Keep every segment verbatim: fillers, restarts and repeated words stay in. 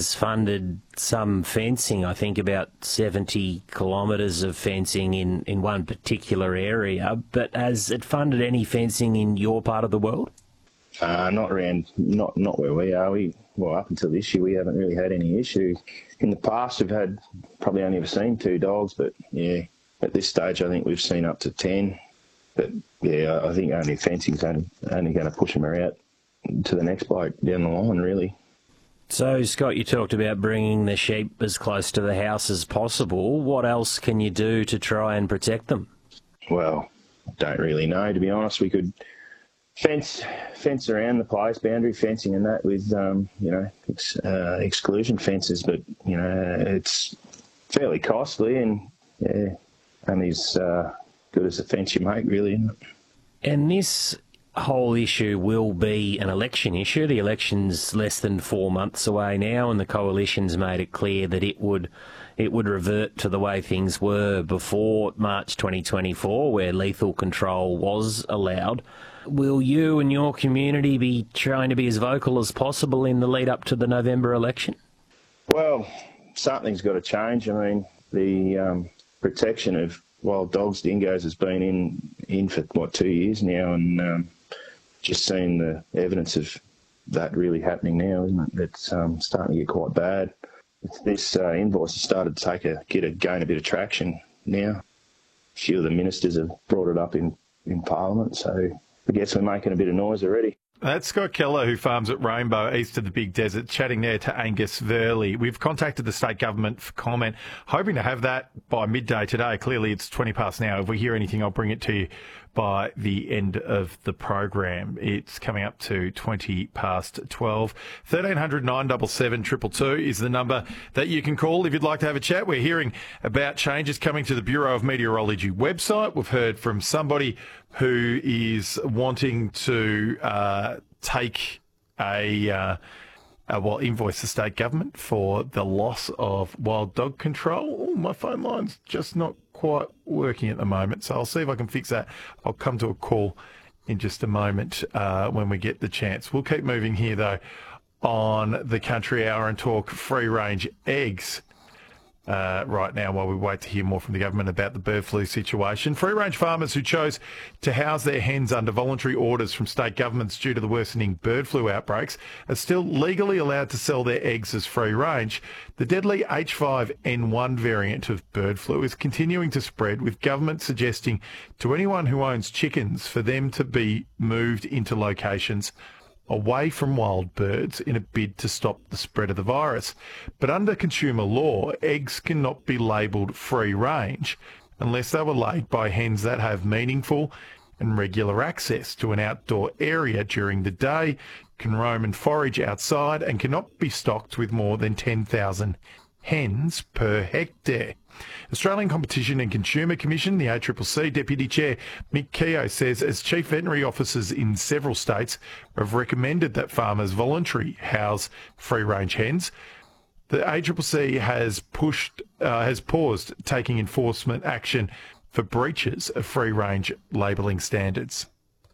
has funded some fencing, I think about seventy kilometres of fencing in, in one particular area, but has it funded any fencing in your part of the world? Uh, not around, not not where we are. We well, up until this year, we haven't really had any issue. In the past, we've had probably only ever seen two dogs, but yeah, at this stage, I think we've seen up to ten. But yeah, I think only fencing's only, only going to push them out to the next bloke down the line, really. So, Scott, you talked about bringing the sheep as close to the house as possible. What else can you do to try and protect them? Well, I don't really know, to be honest. We could fence fence around the place, boundary fencing and that with, um, you know, ex, uh, exclusion fences, but, you know, it's fairly costly and, yeah, only as uh, good as the fence you make, really, isn't it? And this whole issue will be an election issue. The election's less than four months away now, and the coalition's made it clear that it would it would revert to the way things were before March twenty twenty-four, where lethal control was allowed. Will you and your community be trying to be as vocal as possible in the lead up to the November election? Well, something's got to change. I mean, the um, protection of wild dogs, dingoes, has been in, in for, what, two years now, and um, just seeing the evidence of that really happening now, isn't it? It's um, starting to get quite bad. This uh, invoice has started to take a, get a, gain a bit of traction now. A few of the ministers have brought it up in, in Parliament, so I guess we're making a bit of noise already. That's Scott Keller, who farms at Rainbow, east of the Big Desert, chatting there to Angus Verley. We've contacted the state government for comment, hoping to have that by midday today. Clearly, it's twenty past now. If we hear anything, I'll bring it to you by the end of the program. It's coming up to twenty past twelve. thirteen hundred nine seven seven two two two is the number that you can call if you'd like to have a chat. We're hearing about changes coming to the Bureau of Meteorology website. We've heard from somebody who is wanting to uh, take a... Uh, Uh, well, invoice the state government for the loss of wild dog control. Oh, my phone line's just not quite working at the moment, so I'll see if I can fix that. I'll come to a call in just a moment uh, when we get the chance. We'll keep moving here, though, on the Country Hour and talk free-range eggs. Uh, right now, while we wait to hear more from the government about the bird flu situation. Free-range farmers who chose to house their hens under voluntary orders from state governments due to the worsening bird flu outbreaks are still legally allowed to sell their eggs as free-range. The deadly H five N one variant of bird flu is continuing to spread, with government suggesting to anyone who owns chickens for them to be moved into locations away from wild birds in a bid to stop the spread of the virus. But under consumer law, eggs cannot be labelled free range unless they were laid by hens that have meaningful and regular access to an outdoor area during the day, can roam and forage outside, and cannot be stocked with more than ten thousand hens per hectare. Australian Competition and Consumer Commission, the A C C C Deputy Chair Mick Keogh says as chief veterinary officers in several states have recommended that farmers voluntarily house free-range hens, the A C C C has pushed, uh, has paused taking enforcement action for breaches of free-range labelling standards.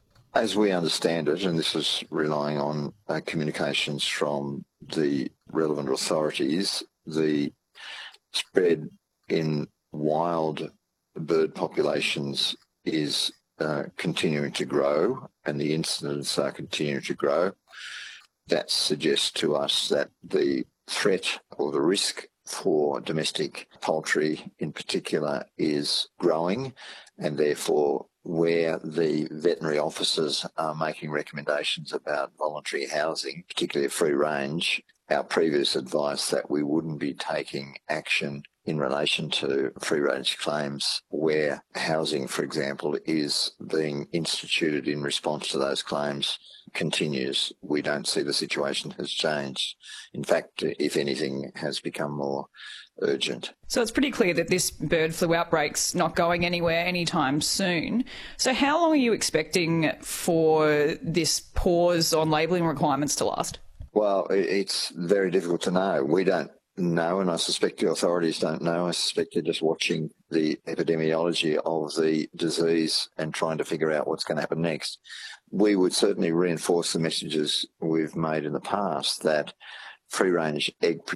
As we understand it, and this is relying on uh, communications from the relevant authorities, the spread in wild bird populations is uh, continuing to grow, and the incidents are continuing to grow. That suggests to us that the threat or the risk for domestic poultry in particular is growing, and therefore where the veterinary officers are making recommendations about voluntary housing, particularly free range, our previous advice that we wouldn't be taking action in relation to free-range claims where housing, for example, is being instituted in response to those claims continues. We don't see the situation has changed. In fact, if anything, has become more urgent. So it's pretty clear that this bird flu outbreak's not going anywhere anytime soon. So how long are you expecting for this pause on labelling requirements to last? Well, it's very difficult to know. We don't know, and I suspect the authorities don't know. I suspect they're just watching the epidemiology of the disease and trying to figure out what's going to happen next. We would certainly reinforce the messages we've made in the past that free-range egg